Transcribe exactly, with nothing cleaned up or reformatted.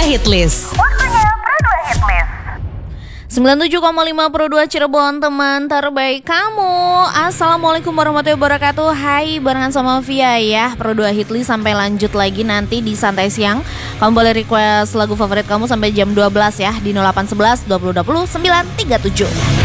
Hitlist. Waktunya Pro dua Hitlist. sembilan puluh tujuh koma lima Pro dua Cirebon, teman terbaik kamu. Assalamualaikum warahmatullahi wabarakatuh. Hai, barengan sama Via ya. Pro dua Hitlist sampai lanjut lagi nanti di Santai Siang. Kamu boleh request lagu favorit kamu sampai jam dua belas ya di nol delapan satu satu dua nol dua nol sembilan tiga tujuh.